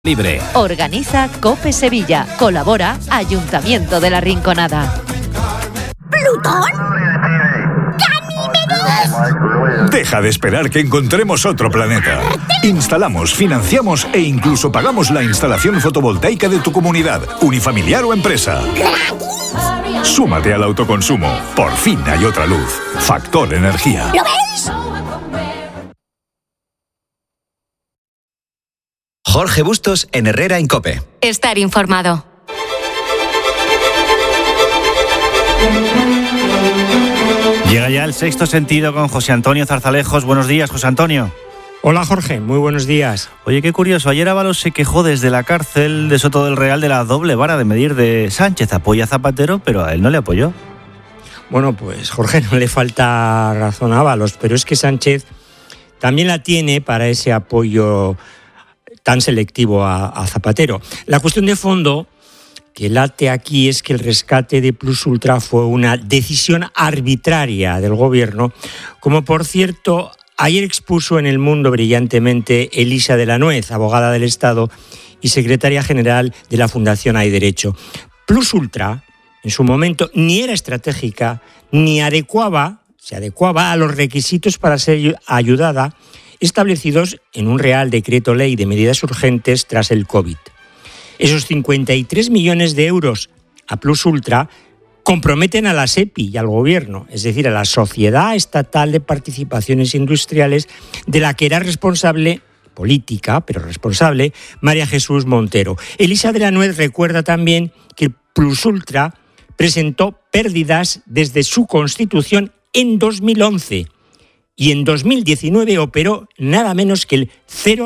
Libre. Organiza COPE Sevilla. Colabora Ayuntamiento de la Rinconada. ¿Plutón? ¡Ganímedes! Deja de esperar que encontremos otro planeta. Instalamos, financiamos e incluso pagamos la instalación fotovoltaica de tu comunidad, unifamiliar o empresa. Súmate al autoconsumo. Por fin hay otra luz. Factor Energía. ¿Lo ves? Jorge Bustos en Herrera en COPE. Estar informado. Llega ya el Sexto Sentido con José Antonio Zarzalejos. Buenos días, José Antonio. Hola Jorge, muy buenos días. Oye, qué curioso, ayer Ábalos se quejó desde la cárcel de Soto del Real de la doble vara de medir de Sánchez. Apoya a Zapatero, pero a él no le apoyó. Bueno, pues Jorge, no le falta razón a Ábalos, pero es que Sánchez también la tiene para ese apoyo tan selectivo a Zapatero. La cuestión de fondo que late aquí es que el rescate de Plus Ultra fue una decisión arbitraria del gobierno, como por cierto ayer expuso en El Mundo brillantemente Elisa de la Nuez, abogada del Estado y secretaria general de la Fundación Hay Derecho. Plus Ultra, en su momento, ni era estratégica ni se adecuaba a los requisitos para ser ayudada establecidos en un Real Decreto Ley de medidas urgentes tras el COVID. Esos 53 millones de euros a Plus Ultra comprometen a la SEPI y al Gobierno, es decir, a la Sociedad Estatal de Participaciones Industriales, de la que era responsable, política, pero responsable, María Jesús Montero. Elisa de la Nuez recuerda también que Plus Ultra presentó pérdidas desde su constitución en 2011 y en 2019 operó nada menos que el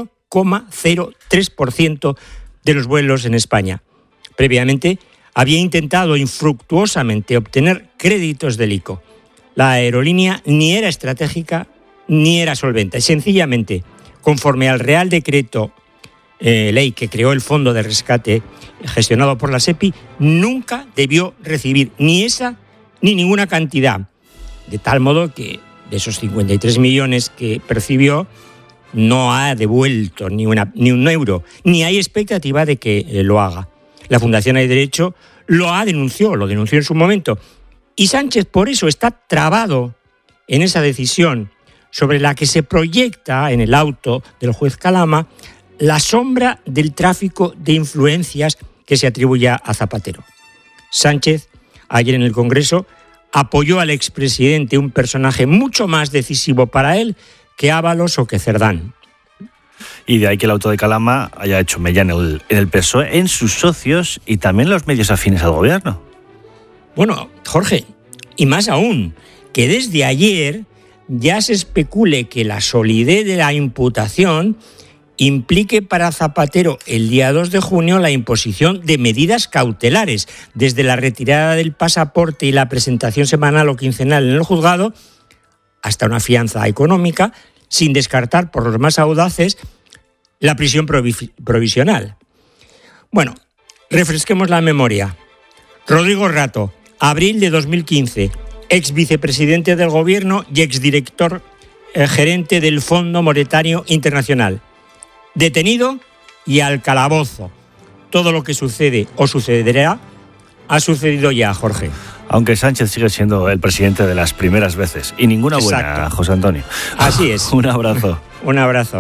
0,03% de los vuelos en España. Previamente había intentado infructuosamente obtener créditos del ICO. La aerolínea ni era estratégica ni era solvente. Sencillamente, conforme al Real Decreto Ley que creó el Fondo de Rescate gestionado por la SEPI, nunca debió recibir ni esa ni ninguna cantidad. De tal modo que de esos 53 millones que percibió, no ha devuelto ni un euro, ni hay expectativa de que lo haga. La Fundación Hay Derecho lo denunció en su momento. Y Sánchez por eso está trabado en esa decisión sobre la que se proyecta en el auto del juez Calama la sombra del tráfico de influencias que se atribuye a Zapatero. Sánchez, ayer en el Congreso, apoyó al expresidente, un personaje mucho más decisivo para él que Ábalos o que Cerdán. Y de ahí que el auto de Calama haya hecho mella en el PSOE, en sus socios y también los medios afines al gobierno. Bueno, Jorge, y más aún, que desde ayer ya se especule que la solidez de la imputación implique para Zapatero el día 2 de junio la imposición de medidas cautelares, desde la retirada del pasaporte y la presentación semanal o quincenal en el juzgado, hasta una fianza económica, sin descartar por los más audaces la prisión provisional. Bueno, refresquemos la memoria. Rodrigo Rato, abril de 2015, ex vicepresidente del Gobierno y exdirector gerente del Fondo Monetario Internacional. Detenido y al calabozo. Todo lo que sucede o sucederá ha sucedido ya, Jorge. Aunque Sánchez sigue siendo el presidente de las primeras veces. Y ninguna buena, exacto. José Antonio. Así es. Un abrazo. Un abrazo.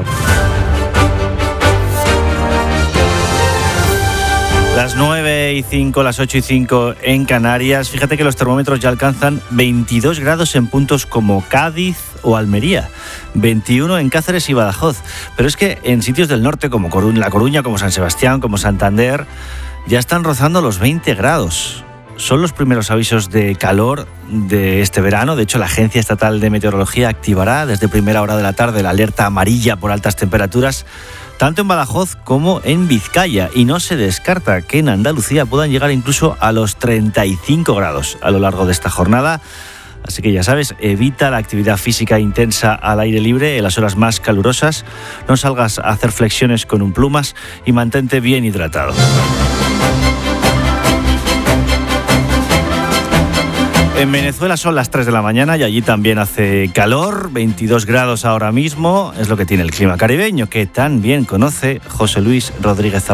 Las 9:05, las 8:05 en Canarias. Fíjate que los termómetros ya alcanzan 22 grados en puntos como Cádiz o Almería, 21 en Cáceres y Badajoz. Pero es que en sitios del norte como La Coruña, como San Sebastián, como Santander, ya están rozando los 20 grados. Son los primeros avisos de calor de este verano. De hecho, la Agencia Estatal de Meteorología activará desde primera hora de la tarde la alerta amarilla por altas temperaturas, tanto en Badajoz como en Vizcaya. Y no se descarta que en Andalucía puedan llegar incluso a los 35 grados a lo largo de esta jornada. Así que ya sabes, evita la actividad física intensa al aire libre en las horas más calurosas. No salgas a hacer flexiones con un plumas y mantente bien hidratado. En Venezuela son las 3 de la mañana y allí también hace calor, 22 grados ahora mismo, es lo que tiene el clima caribeño, que tan bien conoce José Luis Rodríguez Zapata.